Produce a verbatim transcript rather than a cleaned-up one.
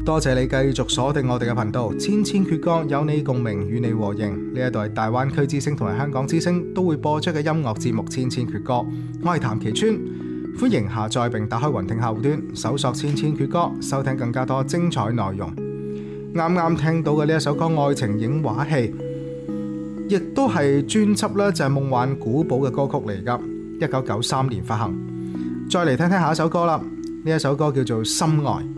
多謝你繼續鎖定我哋嘅頻道，千千闕歌，有你共鳴，與你和應。呢一度係大灣區之聲同埋香港之聲都會播出嘅音樂節目《千千闕歌》，我係譚其川，歡迎下載並打開雲聽客戶端，搜索《千千闕歌》，收聽更加多精彩內容。啱啱聽到嘅呢一首歌《愛情影畫戲》，亦都係專輯呢就係夢幻古堡嘅歌曲嚟噶，一九九三年發行。再嚟聽聽下一首歌啦，呢一首歌叫做《心愛》。